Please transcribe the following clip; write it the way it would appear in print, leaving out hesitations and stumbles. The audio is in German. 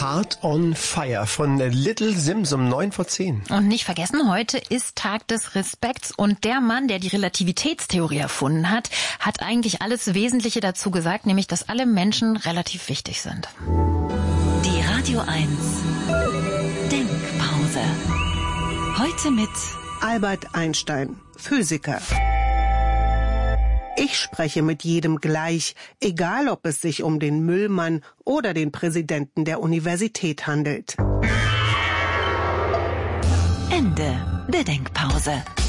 Heart on Fire von Little Sims um 9:10. Und nicht vergessen, heute ist Tag des Respekts und der Mann, der die Relativitätstheorie erfunden hat, hat eigentlich alles Wesentliche dazu gesagt, nämlich, dass alle Menschen relativ wichtig sind. Die Radio 1 Denkpause. Heute mit Albert Einstein, Physiker. Ich spreche mit jedem gleich, egal ob es sich um den Müllmann oder den Präsidenten der Universität handelt. Ende der Denkpause.